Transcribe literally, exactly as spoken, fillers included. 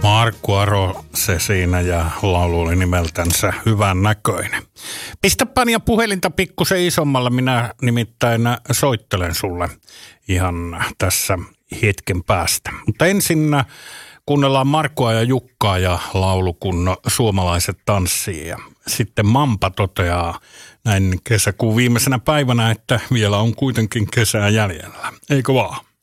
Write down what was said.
Markku Aro se siinä ja laulu oli nimeltänsä Hyvän näköinen. Pistäpä ja puhelinta pikkusen isommalle, minä nimittäin soittelen sulle ihan tässä hetken päästä. Mutta ensin kuunnellaan Markkua ja Jukkaa ja laulu kun Suomalaiset tanssii. Ja sitten Mampa toteaa näin kesäkuun viimeisenä päivänä, että vielä on kuitenkin kesää jäljellä. Eikö vaan?